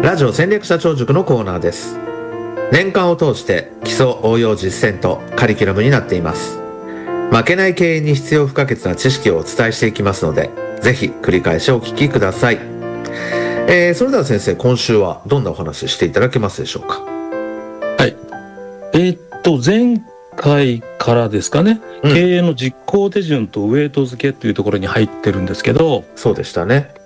ラジオ戦略社長塾のコーナーです。年間を通して基礎応用実践とカリキュラムになっています。負けない経営に必要不可欠な知識をお伝えしていきますので、ぜひ繰り返しお聞きください。それでは先生、今週はどんなお話していただけますでしょうか。 はい。前回からですかね、経営の実行手順とウェイト付けというところに入ってるんですけど、 そうでしたね。